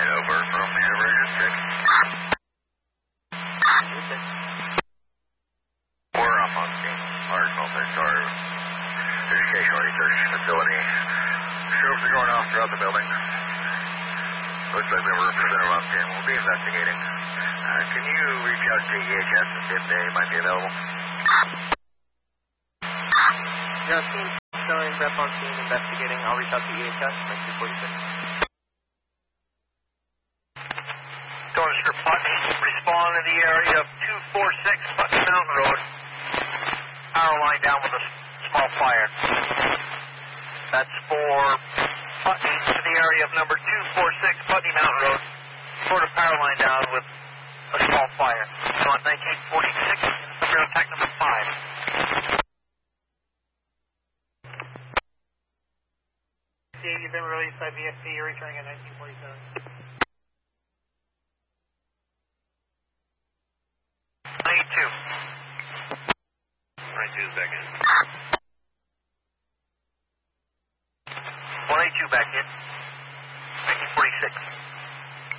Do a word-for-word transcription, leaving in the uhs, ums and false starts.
over from the River District. We're up on scene. Large multi-story educational research facility. Strobes are going off throughout the building. Looks like we have a representative on scene. We'll be investigating. Uh, can you reach out to E H S and see if they might be available? Yeah, scene showing rep on scene investigating. I'll reach out to E H S, nineteen forty-six. Mister Putney, respond to the area of two forty-six Putney Mountain Road. Power line down with a small fire. That's for Putney to the area of number two forty-six Putney Mountain Road. Sort of power line down with a small fire. So on nineteen forty-six, we're on attack number five. Steve, you've been released by V S P. You're returning at nineteen forty-seven. ninety-two. ninety-two is back in. one eighty-two back in. nineteen forty-six.